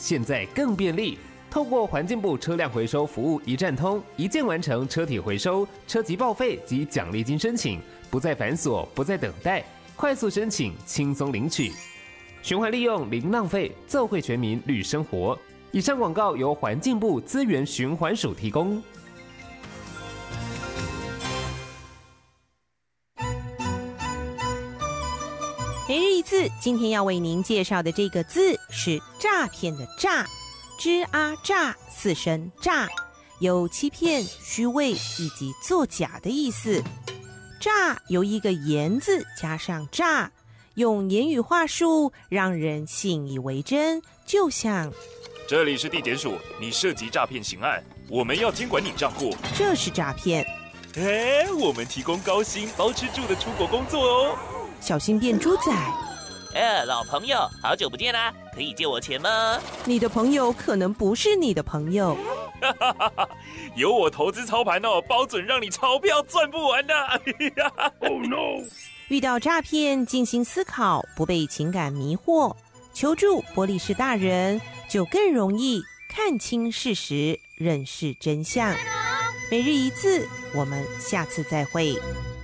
现在更便利。透过环境部车辆回收服务一站通，一键完成车体回收、车籍报废及奖励金申请，不再繁琐，不再等待，快速申请，轻松领取。循环利用零浪费，奏会全民绿生活。以上广告由环境部资源循环署提供。 每日一字，今天要为您介绍的这个字是诈骗的诈，吱啊诈，四声诈，有欺骗、虚伪以及作假的意思。诈由一个言字加上诈，用言语话术让人信以为真，就像这里是地检署，你涉及诈骗刑案，我们要监管你账户， 这是诈骗。 我们提供高薪包吃住的出国工作哦。 小心变猪仔， 老朋友，好久不见啦，可以借我钱吗？ 你的朋友可能不是你的朋友。 有我投资操盘哦，包准让你钞票赚不完的。Oh no！ 遇到诈骗，静心思考，不被情感迷惑，求助玻璃士大人，就更容易看清事实，认识真相。每日一字，我们下次再会。